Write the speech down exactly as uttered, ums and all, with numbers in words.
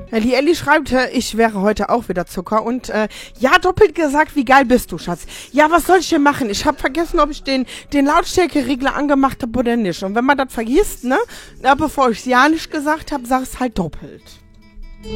Ja, die Elli schreibt, äh, ich wäre heute auch wieder Zucker und äh, ja, doppelt gesagt, wie geil bist du, Schatz? Ja, was soll ich denn machen? Ich habe vergessen, ob ich den, den Lautstärkeregler angemacht habe oder nicht. Und wenn man das vergisst, ne, na, bevor ich ja nicht gesagt habe, sag es halt doppelt.